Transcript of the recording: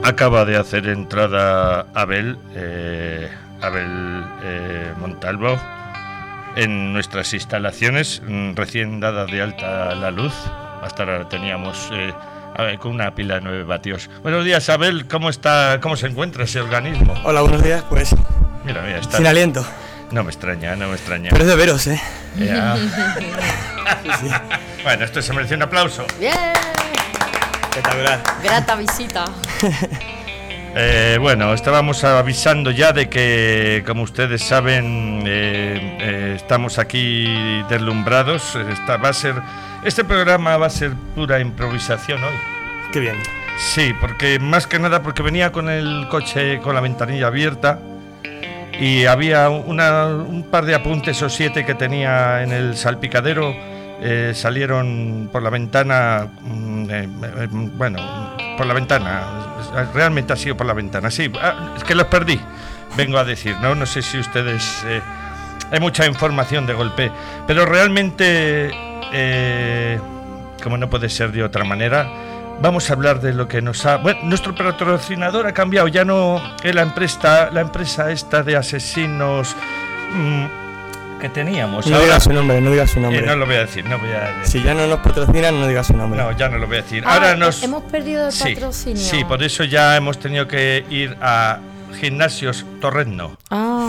Acaba de hacer entrada Abel Montalvo en nuestras instalaciones, recién dada de alta la luz. Hasta ahora teníamos con una pila de 9 vatios. Buenos días, Abel, ¿cómo se encuentra ese organismo? Hola, buenos días, pues Mira, está sin aliento. No me extraña. Pero es de veros, Ya. Sí. Bueno, esto se merece un aplauso. ¡Bien! Espectacular. Grata visita. Bueno, estábamos avisando ya de que, como ustedes saben, estamos aquí deslumbrados. Este programa va a ser pura improvisación hoy. Qué bien. Sí, porque más que nada porque venía con el coche con la ventanilla abierta y había un par de apuntes o 7 que tenía en el salpicadero. Salieron por la ventana, por la ventana, realmente ha sido por la ventana, sí, es que los perdí, vengo a decir, no sé si ustedes, hay mucha información de golpe, pero realmente, como no puede ser de otra manera, vamos a hablar de lo que nuestro patrocinador ha cambiado, ya no es la empresa esta de asesinos que teníamos. No digas su nombre. No lo voy a decir, Si ya no nos patrocinan, no digas su nombre. No, ya no lo voy a decir. Hemos perdido el patrocinio. Sí, por eso ya hemos tenido que ir a Gimnasios Torrezno.